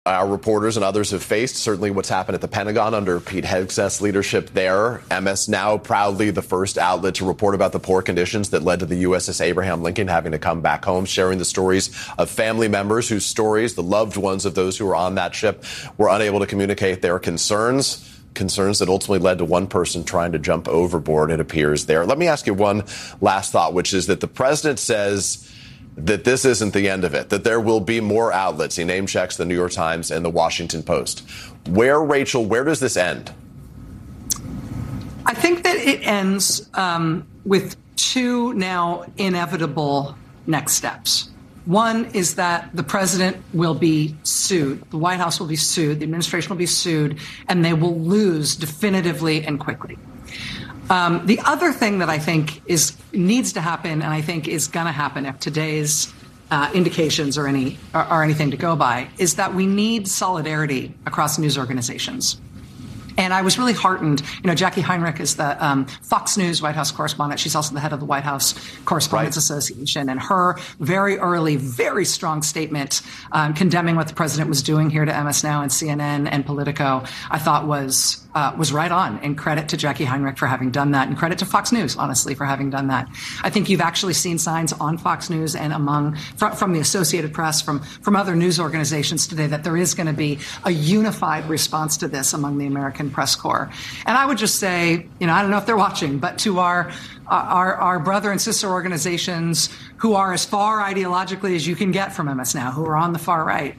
our reporters and others have faced, certainly what's happened at the Pentagon under Pete Hegseth's leadership there. MS Now, proudly the first outlet to report about the poor conditions that led to the USS Abraham Lincoln having to come back home, sharing the stories of family members whose stories, the loved ones of those who were on that ship, were unable to communicate their concerns that ultimately led to one person trying to jump overboard, it appears there. Let me ask you one last thought, which is that the president says that this isn't the end of it, that there will be more outlets. He name checks the New York Times and the Washington Post. Rachel, where does this end? I think that it ends with two now inevitable next steps. One is that the president will be sued. The White House will be sued. The administration will be sued, and they will lose definitively and quickly. The other thing that I think needs to happen, and I think is going to happen if today's indications are anything to go by, is that we need solidarity across news organizations. And I was really heartened. Jackie Heinrich is the Fox News White House correspondent. She's also the head of the White House Correspondents Association. And her very early, very strong statement condemning what the president was doing here to MS Now and CNN and Politico, I thought was right on. And credit to Jackie Heinrich for having done that, and credit to Fox News, honestly, for having done that. I think you've actually seen signs on Fox News and from the Associated Press, from other news organizations today, that there is going to be a unified response to this among the American press corps. And I would just say, I don't know if they're watching, but to our brother and sister organizations who are as far ideologically as you can get from MS Now, who are on the far right,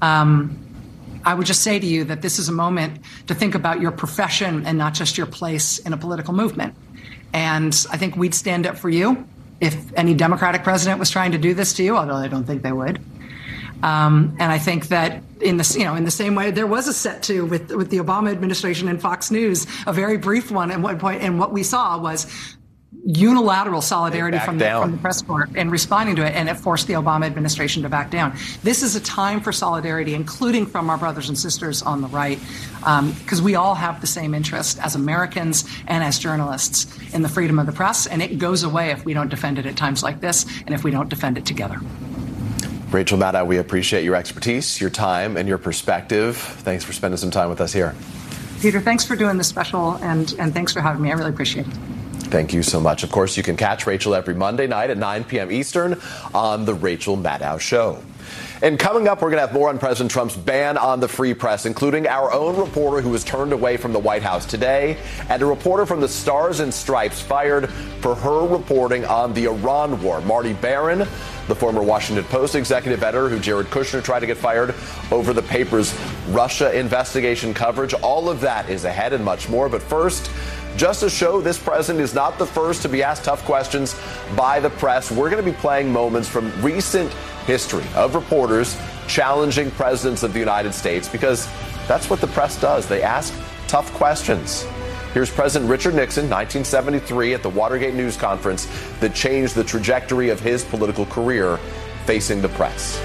I would just say to you that this is a moment to think about your profession and not just your place in a political movement. And I think we'd stand up for you if any Democratic president was trying to do this to you, although I don't think they would. And I think that in the same way, there was a set to with the Obama administration and Fox News, a very brief one at one point, and what we saw was unilateral solidarity from the press corps in responding to it, and it forced the Obama administration to back down. This is a time for solidarity, including from our brothers and sisters on the right, because we all have the same interest as Americans and as journalists in the freedom of the press, and it goes away if we don't defend it at times like this, and if we don't defend it together. Rachel Maddow, we appreciate your expertise, your time, and your perspective. Thanks for spending some time with us here. Peter, thanks for doing this special, and thanks for having me. I really appreciate it. Thank you so much. Of course, you can catch Rachel every Monday night at 9 p.m. Eastern on The Rachel Maddow Show. And coming up, we're going to have more on President Trump's ban on the free press, including our own reporter who was turned away from the White House today, and a reporter from the Stars and Stripes fired for her reporting on the Iran war. Marty Baron, the former Washington Post executive editor who Jared Kushner tried to get fired over the paper's Russia investigation coverage. All of that is ahead and much more. But first, just to show this president is not the first to be asked tough questions by the press, we're going to be playing moments from recent history of reporters challenging presidents of the United States, because that's what the press does. They ask tough questions. Here's President Richard Nixon, 1973, at the Watergate News Conference that changed the trajectory of his political career, facing the press.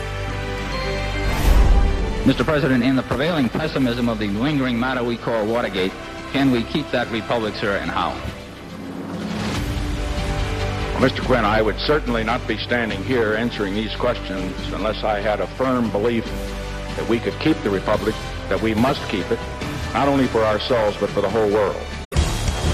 Mr. President, in the prevailing pessimism of the lingering matter we call Watergate, can we keep that republic, sir, and how? Well, Mr. Quinn, I would certainly not be standing here answering these questions unless I had a firm belief that we could keep the republic, that we must keep it, not only for ourselves but for the whole world.